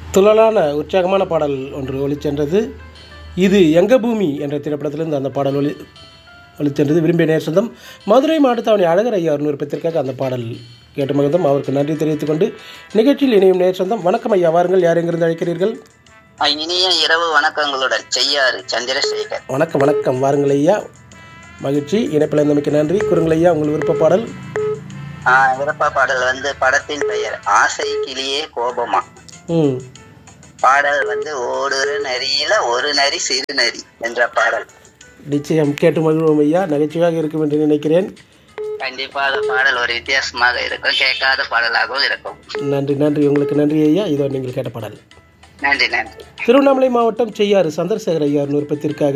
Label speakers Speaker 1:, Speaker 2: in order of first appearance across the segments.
Speaker 1: துள்ளலான உற்சாகமான பாடல் ஒன்று ஒளிச்சென்றது. இது எங்க பூமி என்ற திரைப்படத்திலிருந்து அந்த பாடல் ஒளிச்சென்றது. விரும்பிய நேர் சொந்தம் மதுரை மாவட்டத்தாவணி அழகர் ஐயா விருப்பத்திற்காக அந்த பாடல் கேட்டு மகிழ்ந்தோம். அவருக்கு நன்றி தெரிவித்துக் கொண்டு நிகழ்ச்சியில் இணையும் நேர் சொந்தம். வணக்கம் ஐயா, வாருங்கள். யார் எங்கிருந்து அழைக்கிறீர்கள்?
Speaker 2: இனிய இரவு வணக்கங்களுடன் செய்யாறு சந்திரசேகர்.
Speaker 1: வணக்கம் வணக்கம், வாருங்கள் ஐயா. மகிழ்ச்சி. இணைப்பில் இருந்தமைக்கு நன்றி. குறுங்கள் ஐயா, உங்கள் விருப்ப பாடல்.
Speaker 2: விருப்ப பாடல் படத்தின் பெயர் ஆசை கிளியே கோபமா. பாடல் ஓடுற நரியில ஒரு நரி சிறு நரி என்ற பாடல்.
Speaker 1: நிச்சயம் கேட்டு மகிழ்வோம் ஐயா. நகைச்சுவையாக இருக்கும் என்று நினைக்கிறேன்.
Speaker 2: கண்டிப்பாக பாடல் ஒரு வித்தியாசமாக இருக்கும், கேட்காத பாடலாகவும் இருக்கும்.
Speaker 1: நன்றி நன்றி, உங்களுக்கு நன்றி ஐயா. இதோ நீங்கள் கேட்ட பாடல்.
Speaker 2: நன்றி நன்றி.
Speaker 1: திருவண்ணாமலை மாவட்டம் செய்யாறு சந்திரசேகர் ஐயா விருப்பத்திற்காக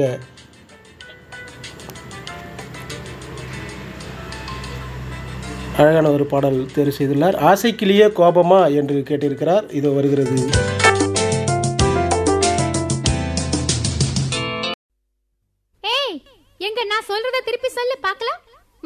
Speaker 1: அழகான ஒரு பாடல் தேர்வு செய்துள்ளார். ஆசைக்கிளியே கோபமா என்று கேட்டிருக்கிறார். இதோ வருகிறது.
Speaker 3: எங்க நான் சொல்றத திருப்பி சொல்லு பார்க்கலாம்.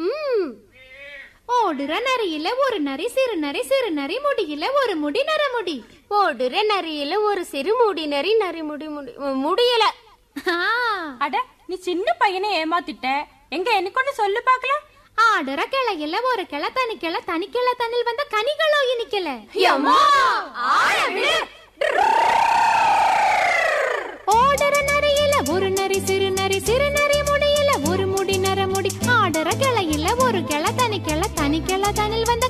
Speaker 3: ஓடுற நரியில ஒரு நரி சிறு நரி சிறு நரி முடியில ஒரு முடி நர முடி.
Speaker 4: ஓடுற நரியில ஒரு சிறு முடி நரி நரி முடி முடியல.
Speaker 5: அட, நீ சின்ன பையனை ஏமாத்திட்ட. எங்க எனக்கு சொல்லு பார்க்கலாம்.
Speaker 3: ஆடுற கிளையில ஒரு கிளை தனி கிளை தனி கிளை தண்ணில் வந்த கனிகளோ இனிக்கல. ஓடுற நரியில ஒரு நரி சிறு நரி சிறு நரி முடியில ஒரு முடி நர முடி. ஆடுற கிளையில ஒரு கிளை தனி கிளை தனி கிளை தண்ணில் வந்த